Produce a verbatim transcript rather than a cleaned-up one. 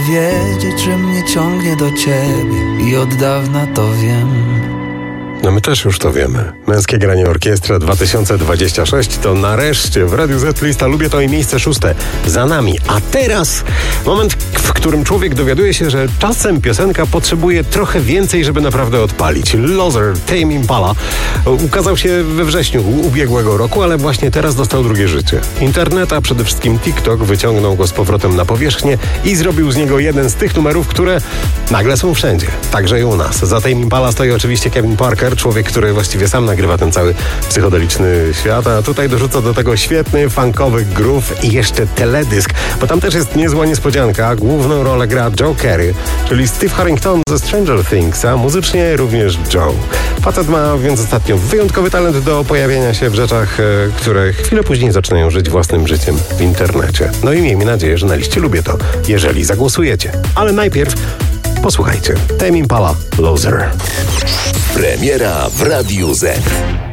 Wiedzieć, że mnie ciągnie do ciebie i od dawna to wiem. No my też już to wiemy. Męskie granie orkiestra dwa tysiące dwudziesty szósty to nareszcie w Radiu Z lista Lubię to i miejsce szóste za nami. A teraz moment, w którym człowiek dowiaduje się, że czasem piosenka potrzebuje trochę więcej, żeby naprawdę odpalić. Loser, Tame Impala ukazał się we wrześniu ubiegłego roku, ale właśnie teraz dostał drugie życie. Internet, a przede wszystkim TikTok wyciągnął go z powrotem na powierzchnię i zrobił z niego jeden z tych numerów, które nagle są wszędzie. Także i u nas. Za Tame Impala stoi oczywiście Kevin Parker, człowiek, który właściwie sam nagrywa ten cały psychodeliczny świat, a tutaj dorzuca do tego świetny, funkowy groove i jeszcze teledysk, bo tam też jest niezła niespodzianka. Główną rolę gra Joe Carey, czyli Steve Harrington ze Stranger Things, a muzycznie również Joe. Facet ma więc ostatnio wyjątkowy talent do pojawiania się w rzeczach, które chwilę później zaczynają żyć własnym życiem w internecie. No i miejmy nadzieję, że na liście Lubię to, jeżeli zagłosujecie. Ale najpierw posłuchajcie. Tame Impala, Loser. Premiera w Radiu Z.